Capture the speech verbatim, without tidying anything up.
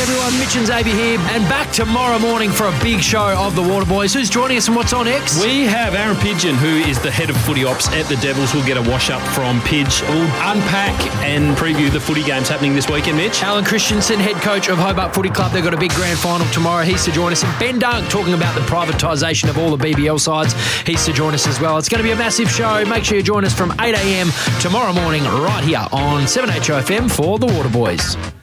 everyone. Mitch and Xavier here, and back tomorrow morning for a big show of the Waterboys. Who's joining us and what's on, X? We have Aaron Pidgeon, who is the head of footy ops at the Devils. We'll get a wash-up from Pidge. We'll unpack and preview the footy games happening this weekend, Mitch. Alan Christensen, head coach of Hobart Footy Club. They've got a big grand final tomorrow. He's to join us. And Ben Dunk talking about the privatisation of all the B B L sides. He's to join us as well. It's going to be a massive show. Make sure you join us from eight a.m. tomorrow morning right here on seven H O F M for the Waterboys.